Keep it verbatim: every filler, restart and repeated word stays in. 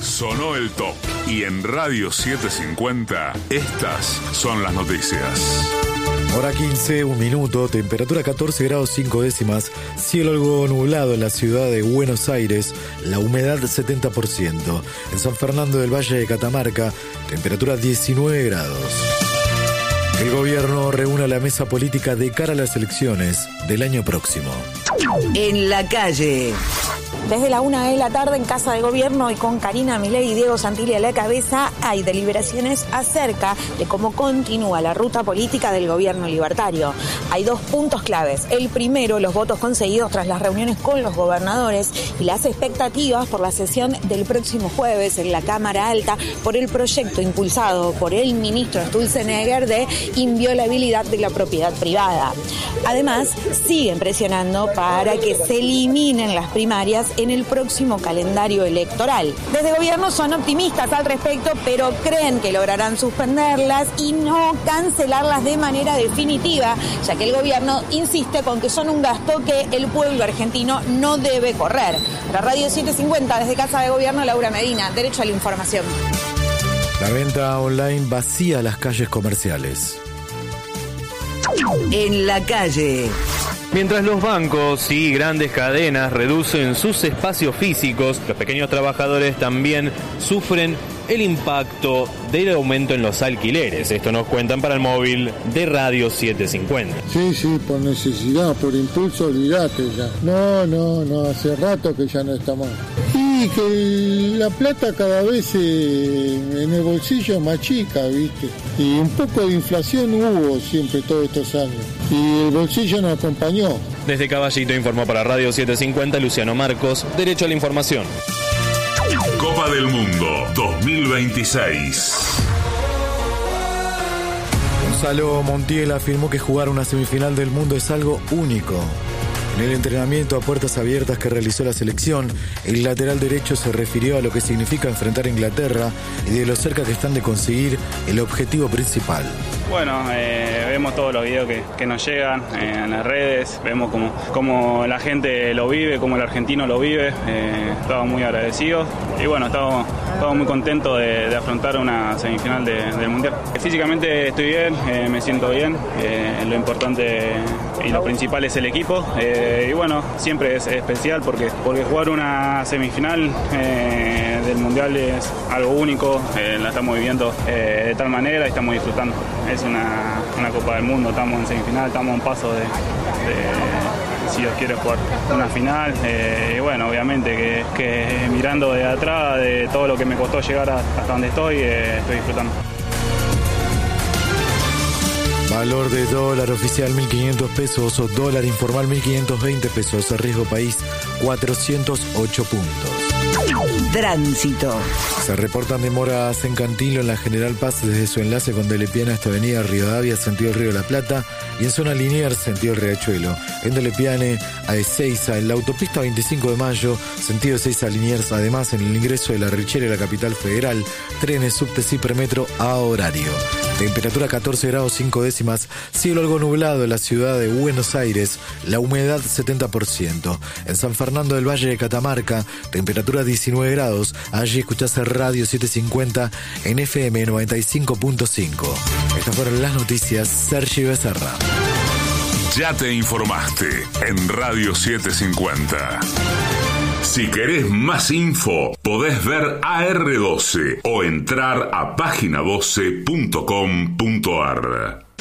Sonó el top. Y en Radio setecientos cincuenta, estas son las noticias. Hora quince, un minuto, temperatura catorce grados cinco décimas, cielo algo nublado en la ciudad de Buenos Aires, la humedad setenta por ciento. En San Fernando del Valle de Catamarca, temperatura diecinueve grados. El gobierno reúne a la mesa política de cara a las elecciones del año próximo. En la calle. Desde la una de la tarde en Casa de Gobierno y con Karina Milei y Diego Santilli a la cabeza hay deliberaciones acerca de cómo continúa la ruta política del gobierno libertario. Hay dos puntos claves. El primero, los votos conseguidos tras las reuniones con los gobernadores y las expectativas por la sesión del próximo jueves en la Cámara Alta por el proyecto impulsado por el ministro Sturzenegger de inviolabilidad de la propiedad privada. Además, siguen presionando para que se eliminen las primarias en el próximo calendario electoral. Desde gobierno son optimistas al respecto, pero creen que lograrán suspenderlas y no cancelarlas de manera definitiva, ya que el gobierno insiste con que son un gasto que el pueblo argentino no debe correr. La Radio setecientos cincuenta, desde Casa de Gobierno, Laura Medina, derecho a la información. La venta online vacía las calles comerciales. En la calle. Mientras los bancos y grandes cadenas reducen sus espacios físicos, los pequeños trabajadores también sufren el impacto del aumento en los alquileres. Esto nos cuentan para el móvil de Radio setecientos cincuenta. Sí, sí, por necesidad, por impulso, olvídate ya. No, no, no, hace rato que ya no estamos. Y que la plata cada vez eh, en el bolsillo es más chica, ¿viste? Y un poco de inflación hubo siempre todos estos años. Y el bolsillo nos acompañó. Desde Caballito informó para Radio setecientos cincuenta Luciano Marcos, derecho a la información. Copa del Mundo dos mil veintiséis. Gonzalo Montiel afirmó que jugar una semifinal del mundo es algo único. En el entrenamiento a puertas abiertas que realizó la selección, el lateral derecho se refirió a lo que significa enfrentar a Inglaterra y de lo cerca que están de conseguir el objetivo principal. Bueno, eh, vemos todos los videos que, que nos llegan eh, en las redes, vemos cómo, cómo la gente lo vive, cómo el argentino lo vive, eh, estamos muy agradecidos y bueno, estamos, estamos muy contentos de, de afrontar una semifinal de, del Mundial. Físicamente estoy bien, eh, me siento bien, eh, lo importante y lo principal es el equipo eh, y bueno, siempre es especial porque, porque jugar una semifinal eh, del Mundial es algo único, eh, la estamos viviendo eh, de tal manera y estamos disfrutando. Es una, una Copa del Mundo, estamos en semifinal, estamos a un paso de, de si Dios quiere jugar una final. Eh, y bueno, obviamente que, que mirando de atrás de todo lo que me costó llegar a, hasta donde estoy, eh, estoy disfrutando. Valor de dólar oficial mil quinientos pesos o dólar informal mil quinientos veinte pesos. Riesgo país cuatrocientos ocho puntos. Tránsito. Se reportan demoras en Cantilo en la General Paz desde su enlace con Delepiane hasta Avenida Rivadavia, sentido Río de la Plata, y en zona Liniers, sentido Riachuelo. En Delepiane a Ezeiza, en la autopista veinticinco de mayo, sentido Ezeiza Liniers, además en el ingreso de la Richera y la capital federal, trenes subte y premetro a horario. Temperatura catorce grados cinco décimas, cielo algo nublado en la ciudad de Buenos Aires, la humedad setenta por ciento. En San Fernando del Valle de Catamarca, temperatura diecinueve grados, allí escuchás Radio setecientos cincuenta en F M noventa y cinco punto cinco. Estas fueron las noticias, Sergio Becerra. Ya te informaste en Radio setecientos cincuenta. Si querés más info, podés ver A R doce o entrar a página doce punto com punto ar.